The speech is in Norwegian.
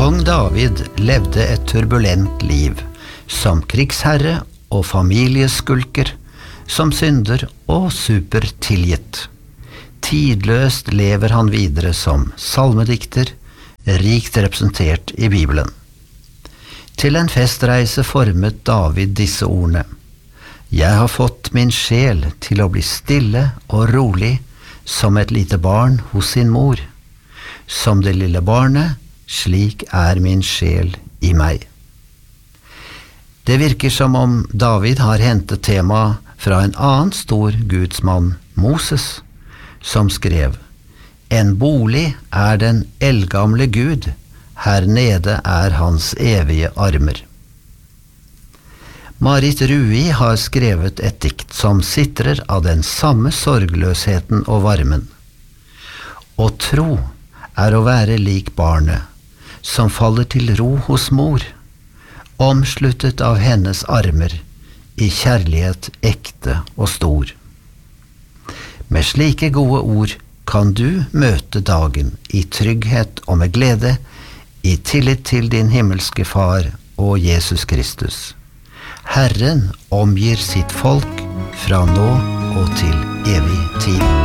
Kong David levde et turbulent liv, som krigsherre og familieskulker, som synder og supertilgitt. Tidløst lever han videre som salmedikter, rikt representert i Bibelen. Til en festreise formet David disse ordene: «Jeg har fått min sjel til å bli stille og rolig som et lite barn hos sin mor. Som det lille barnet, slik er min sjel i meg.» Det virker som om David har hentet temaet fra en annen stor gudsmann, Moses, som skrev: «En bolig er den eldgamle Gud, her nede er hans evige armer.» Marit Rui har skrevet et dikt som sitrer av den samme sorgløsheten og varmen. «Å tro er å være lik barnet, som faller til ro hos mor, omsluttet av hennes armer, i kjærlighet ekte og stor.» Med slike gode ord kan du møte dagen i trygghet og med glede, i tillit til din himmelske Far og Jesus Kristus. Herren omgir sitt folk fra nå og til evig tid.